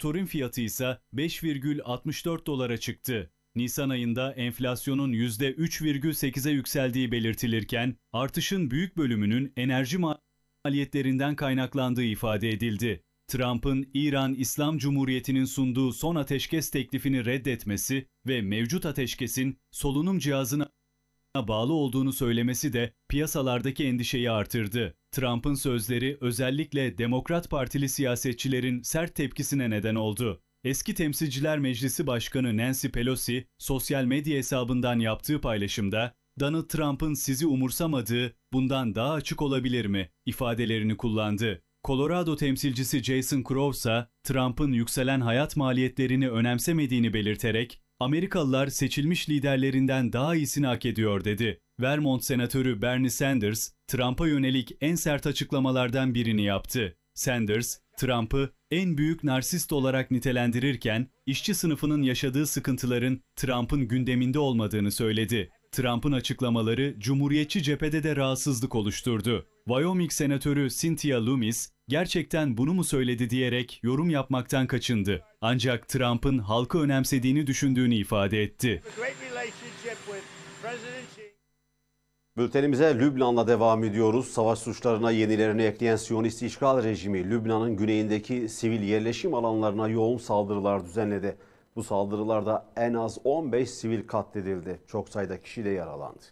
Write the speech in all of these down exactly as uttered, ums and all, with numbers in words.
motorun fiyatı ise beş virgül altmış dört dolara çıktı. Nisan ayında enflasyonun yüzde üç virgül sekize yükseldiği belirtilirken artışın büyük bölümünün enerji maliyetlerinden kaynaklandığı ifade edildi. Trump'ın İran İslam Cumhuriyeti'nin sunduğu son ateşkes teklifini reddetmesi ve mevcut ateşkesin solunum cihazına bağlı olduğunu söylemesi de piyasalardaki endişeyi artırdı. Trump'ın sözleri özellikle Demokrat Partili siyasetçilerin sert tepkisine neden oldu. Eski Temsilciler Meclisi Başkanı Nancy Pelosi sosyal medya hesabından yaptığı paylaşımda Donald Trump'ın sizi umursamadığı bundan daha açık olabilir mi ifadelerini kullandı. Colorado temsilcisi Jason Crow ise Trump'ın yükselen hayat maliyetlerini önemsemediğini belirterek Amerikalılar seçilmiş liderlerinden daha iyisini hak ediyor dedi. Vermont Senatörü Bernie Sanders, Trump'a yönelik en sert açıklamalardan birini yaptı. Sanders, Trump'ı en büyük narsist olarak nitelendirirken, işçi sınıfının yaşadığı sıkıntıların Trump'ın gündeminde olmadığını söyledi. Trump'ın açıklamaları Cumhuriyetçi cephede de rahatsızlık oluşturdu. Wyoming Senatörü Cynthia Lummis, gerçekten bunu mu söyledi diyerek yorum yapmaktan kaçındı. Ancak Trump'ın halkı önemsediğini düşündüğünü ifade etti. Bültenimize Lübnan'la devam ediyoruz. Savaş suçlarına yenilerini ekleyen Siyonist işgal rejimi Lübnan'ın güneyindeki sivil yerleşim alanlarına yoğun saldırılar düzenledi. Bu saldırılarda en az on beş sivil katledildi. Çok sayıda kişi de yaralandı.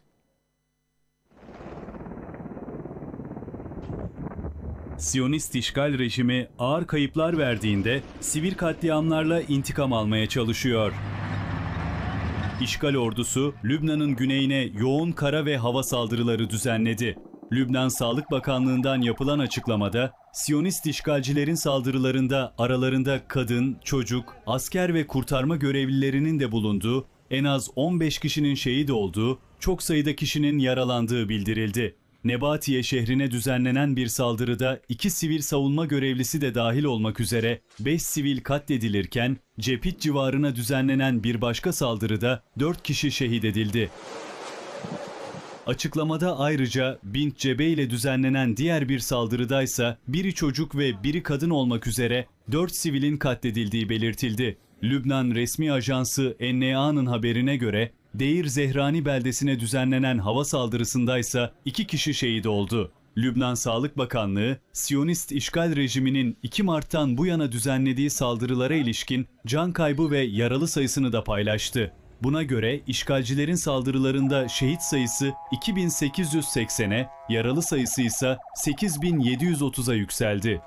Siyonist işgal rejimi ağır kayıplar verdiğinde sivil katliamlarla intikam almaya çalışıyor. İşgal ordusu Lübnan'ın güneyine yoğun kara ve hava saldırıları düzenledi. Lübnan Sağlık Bakanlığı'ndan yapılan açıklamada Siyonist işgalcilerin saldırılarında aralarında kadın, çocuk, asker ve kurtarma görevlilerinin de bulunduğu, en az on beş kişinin şehit olduğu, çok sayıda kişinin yaralandığı bildirildi. Nebatiye şehrine düzenlenen bir saldırıda iki sivil savunma görevlisi de dahil olmak üzere beş sivil katledilirken Cepit civarına düzenlenen bir başka saldırıda dört kişi şehit edildi. Açıklamada ayrıca Bint Cebe ile düzenlenen diğer bir saldırıdaysa biri çocuk ve biri kadın olmak üzere dört sivilin katledildiği belirtildi. Lübnan resmi ajansı N N A'nın haberine göre Deir Zehrani beldesine düzenlenen hava saldırısındaysa iki kişi şehit oldu. Lübnan Sağlık Bakanlığı, Siyonist işgal rejiminin iki Mart'tan bu yana düzenlediği saldırılara ilişkin can kaybı ve yaralı sayısını da paylaştı. Buna göre işgalcilerin saldırılarında şehit sayısı iki bin sekiz yüz seksene, yaralı sayısı ise sekiz bin yedi yüz otuza yükseldi.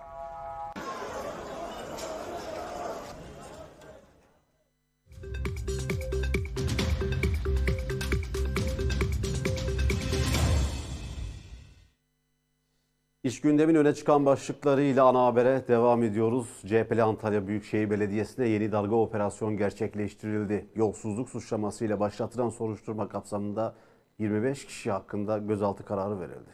İş gündemin öne çıkan başlıklarıyla ana habere devam ediyoruz. C H P'li Antalya Büyükşehir Belediyesi'ne yeni dalga operasyon gerçekleştirildi. Yolsuzluk suçlamasıyla başlatılan soruşturma kapsamında yirmi beş kişi hakkında gözaltı kararı verildi.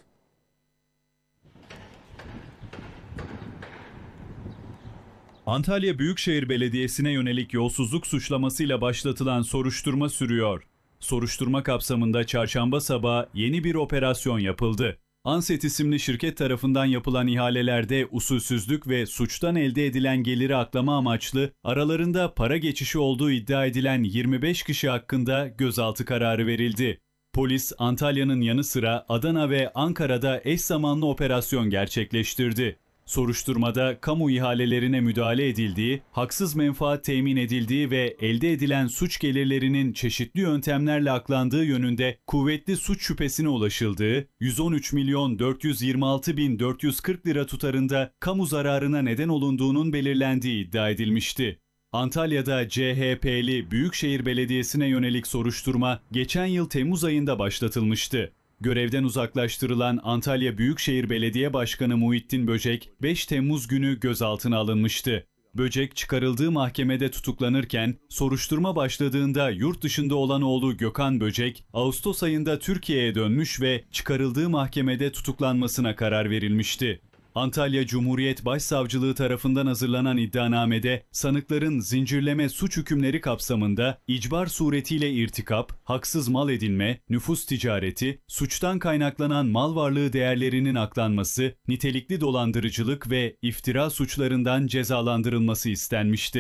Antalya Büyükşehir Belediyesi'ne yönelik yolsuzluk suçlamasıyla başlatılan soruşturma sürüyor. Soruşturma kapsamında çarşamba sabahı yeni bir operasyon yapıldı. Anset isimli şirket tarafından yapılan ihalelerde usulsüzlük ve suçtan elde edilen geliri aklama amaçlı aralarında para geçişi olduğu iddia edilen yirmi beş kişi hakkında gözaltı kararı verildi. Polis Antalya'nın yanı sıra Adana ve Ankara'da eş zamanlı operasyon gerçekleştirdi. Soruşturmada kamu ihalelerine müdahale edildiği, haksız menfaat temin edildiği ve elde edilen suç gelirlerinin çeşitli yöntemlerle aklandığı yönünde kuvvetli suç şüphesine ulaşıldığı, yüz on üç milyon dört yüz yirmi altı bin dört yüz kırk lira tutarında kamu zararına neden olunduğunun belirlendiği iddia edilmişti. Antalya'da C H P'li Büyükşehir Belediyesi'ne yönelik soruşturma geçen yıl Temmuz ayında başlatılmıştı. Görevden uzaklaştırılan Antalya Büyükşehir Belediye Başkanı Muhittin Böcek beş Temmuz günü gözaltına alınmıştı. Böcek çıkarıldığı mahkemede tutuklanırken soruşturma başladığında yurt dışında olan oğlu Gökhan Böcek Ağustos ayında Türkiye'ye dönmüş ve çıkarıldığı mahkemede tutuklanmasına karar verilmişti. Antalya Cumhuriyet Başsavcılığı tarafından hazırlanan iddianamede sanıkların zincirleme suç hükümleri kapsamında icbar suretiyle irtikap, haksız mal edinme, nüfus ticareti, suçtan kaynaklanan mal varlığı değerlerinin aklanması, nitelikli dolandırıcılık ve iftira suçlarından cezalandırılması istenmişti.